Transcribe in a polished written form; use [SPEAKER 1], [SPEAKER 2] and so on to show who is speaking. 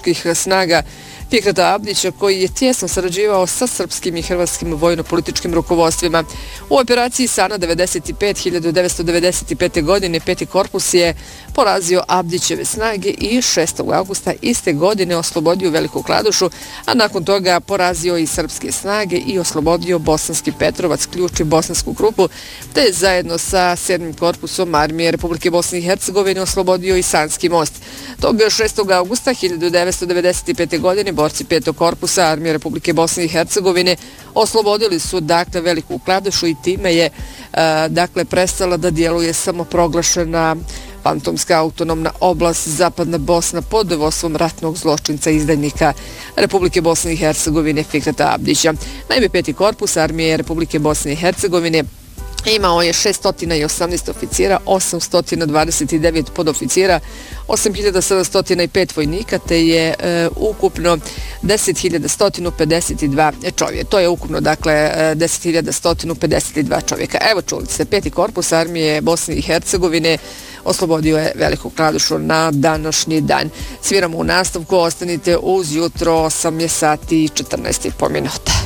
[SPEAKER 1] vojno-političkih snaga Fikreta Abdića, koji je tijesno sarađivao sa srpskim i hrvatskim vojno-političkim rukovodstvima. U operaciji Sana 95 1995. godine 5. korpus je porazio Abdićeve snage i 6. augusta iste godine oslobodio Veliku Kladušu, a nakon toga porazio i srpske snage i oslobodio Bosanski Petrovac, Ključ i Bosansku Krupu, te je zajedno sa 7. korpusom armije Republike Bosne i Hercegovine oslobodio i Sanski most. Tog 6. augusta 1995. godine borci 5. korpusa armije Republike Bosne i Hercegovine oslobodili su dakle Veliku Kladušu i time je dakle prestala da djeluje samoproglašena fantomska autonomna oblast Zapadna Bosna pod vodstvom ratnog zločinca izdajnika Republike Bosne i Hercegovine Fikreta Abdića. Naime, 5. korpus armije Republike Bosne i Hercegovine imao je 618 oficira, 829 podoficira, 8705 vojnika, te je ukupno 10.152 čovjeka. To je ukupno, dakle, 10.152 čovjeka. Evo, čuli ste, 5. korpus armije Bosne i Hercegovine oslobodio je Veliku Kladušu na današnji dan. Sviramo u nastavku, ostanite uz jutro, 8 je sati i 14,5 minuta.